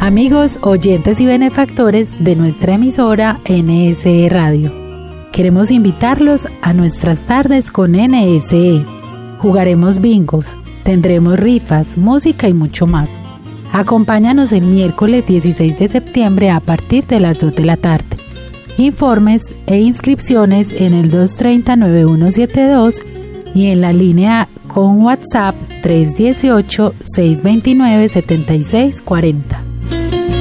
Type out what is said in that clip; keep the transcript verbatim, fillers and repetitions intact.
Amigos, oyentes y benefactores de nuestra emisora N S E Radio, queremos invitarlos a nuestras tardes con N S E. Jugaremos bingos, tendremos rifas, música y mucho más. Acompáñanos el miércoles dieciséis de septiembre a partir de las dos de la tarde. Informes e inscripciones en el dos tres cero, nueve uno siete dos y en la línea con WhatsApp tres uno ocho, seis dos nueve, siete seis cuatro cero.